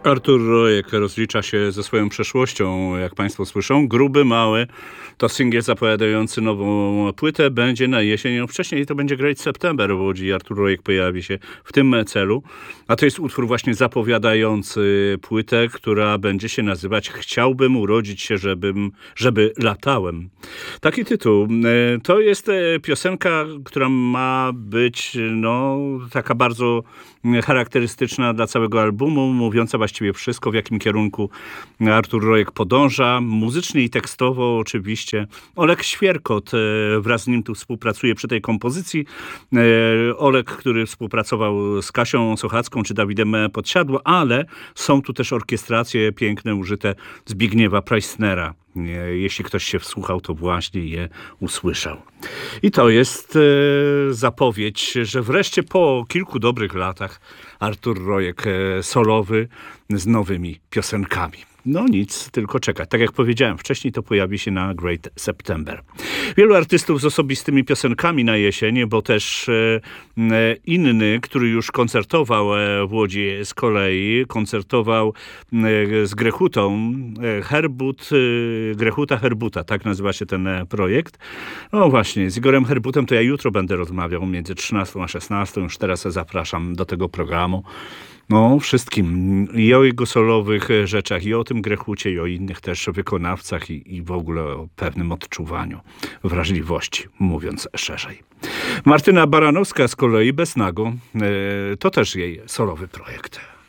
Artur Rojek rozlicza się ze swoją przeszłością, jak państwo słyszą. Gruby, mały, to singiel zapowiadający nową płytę będzie na jesień. Wcześniej to będzie Great September w Łodzi. Artur Rojek pojawi się w tym celu. A to jest utwór właśnie zapowiadający płytę, która będzie się nazywać Chciałbym urodzić się, żeby latałem. Taki tytuł. To jest piosenka, która ma być taka bardzo charakterystyczna dla całego albumu, mówiąca właściwie wszystko, w jakim kierunku Artur Rojek podąża. Muzycznie i tekstowo oczywiście. Olek Świerkot wraz z nim tu współpracuje przy tej kompozycji. Olek, który współpracował z Kasią Sochacką czy Dawidem Podsiadło, ale są tu też orkiestracje piękne użyte Zbigniewa Preissnera. Jeśli ktoś się wsłuchał, to właśnie je usłyszał. I to jest zapowiedź, że wreszcie po kilku dobrych latach Artur Rojek solowy z nowymi piosenkami. No nic, tylko czekać. Tak jak powiedziałem, wcześniej to pojawi się na Great September. Wielu artystów z osobistymi piosenkami na jesień, bo też inny, który już koncertował w Łodzi z kolei, koncertował z Grechutą, Grechuta Herbuta, tak nazywa się ten projekt. No właśnie, z Igorem Herbutem to ja jutro będę rozmawiał między 13 a 16, już teraz zapraszam do tego programu. No, wszystkim. I o jego solowych rzeczach, i o tym Grechucie, i o innych też wykonawcach, i w ogóle o pewnym odczuwaniu wrażliwości, mówiąc szerzej. Martyna Baranowska z kolei, Bez Nago, to też jej solowy projekt.